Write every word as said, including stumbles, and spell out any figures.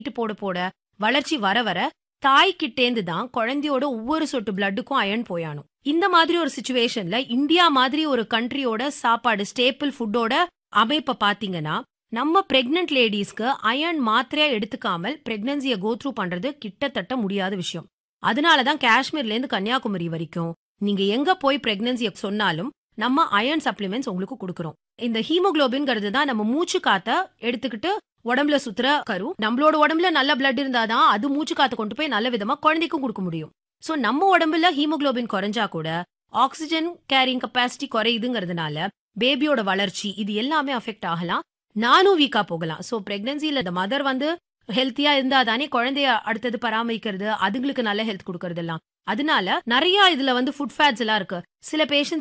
Wait போட போட வளர்ச்சி வர வர தாய்கிட்டேந்து தான் குழந்தையோட ஒவ்வொரு சொட்டு பிளட்டுக்கும் அயன் போயானும். இந்த மாதிரி ஒரு சிச்சுவேஷன்ல இந்தியா மாதிரி ஒரு கண்ட்ரியோட சாப்பாடு ஸ்டேபிள் ஃபுட்டோட அமைப்பை பாத்தீங்கன்னா நம்ம பிரெக்னன்ட் லேடிஸ்க்கு அயன் மாத்திரையா எடுத்துக்காமல் பிரெக்னன்சியை கோ த்ரூ பண்றது கிட்டத்தட்ட முடியாத விஷயம். அதனாலதான் காஷ்மீர்ல இருந்து கன்னியாகுமரி வரைக்கும் நீங்க எங்க போய் பிரெக்னன்சியை சொன்னாலும் நம்ம அயன் சப்ளிமெண்ட்ஸ் உங்களுக்கு கொடுக்கறோம். இந்த ஹீமோகுளோபின்ங்கிறது தான் நம்ம மூச்சு காத்த எடுத்துக்கிட்டு உடம்புல சுத்துற கரு. நம்மளோட உடம்புல நல்ல பிளட் இருந்தாதான் அது மூச்சு காத்து கொண்டு போய் நல்ல விதமா குழந்தைக்கும் கொடுக்க முடியும். சோ நம்ம உடம்புல ஹீமோகுளோபின் குறைஞ்சா கூட ஆக்சிஜன் கேரிங் கெப்பாசிட்டி குறையுதுங்கிறதுனால பேபியோட வளர்ச்சி இது எல்லாமே அஃபெக்ட் ஆகலாம். நானும் வீக்கா போகலாம். சோ பிரெக்னன்சில இந்த மதர் வந்து ஹெல்த்தியா இருந்தா தானே குழந்தைய அடுத்தது பராமரிக்கிறது, அதுங்களுக்கு நல்ல ஹெல்த் கொடுக்கறது எல்லாம். அதனால நிறைய இதுல வந்து ஃபுட் ஃபேட்ஸ் எல்லாம் இருக்கு. சில பேஷண்ட்ஸ்